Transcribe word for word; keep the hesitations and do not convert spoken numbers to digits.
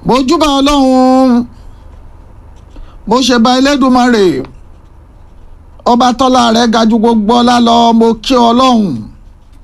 mo júbà ọlọ́run mo ṣe bá Elédùmarè ọba tọ́lá rẹ̀ ga jù gbogbo ọlá lọ. Mo kí ọlọ́run